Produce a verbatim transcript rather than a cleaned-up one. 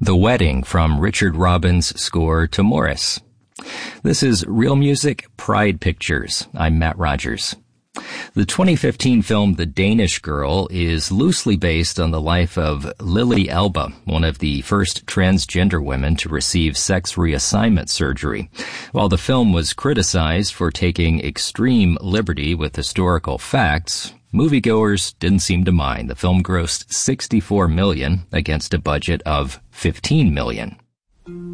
The Wedding from Richard Robbins' score to Morris. This is Real Music Pride Pictures. I'm Matt Rogers. The twenty fifteen film The Danish Girl is loosely based on the life of Lily Elba, one of the first transgender women to receive sex reassignment surgery. While the film was criticized for taking extreme liberty with historical facts, moviegoers didn't seem to mind. The film grossed sixty-four million dollars against a budget of fifteen million dollars.